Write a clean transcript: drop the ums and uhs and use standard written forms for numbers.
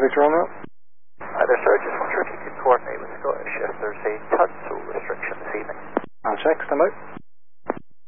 Victor Romeo. Hi there, sir. Just wonder if you could coordinate with Scottish if there's a Tunstall restriction this evening. I'll check. Stand by.